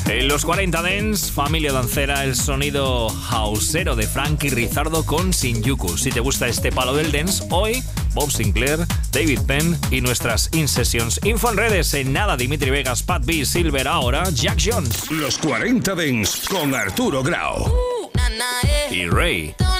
En los 40 Dance, familia dancera, el sonido houseero de Frankie Rizardo con Shinjuku. Si te gusta este palo del dance, hoy Bob Sinclair, David Penn y nuestras In-Sessions. Info en redes, en nada, Dimitri Vegas, Pat B, Silver, ahora Jack Jones. Los 40 Dance con Arturo Grau. Y Ray.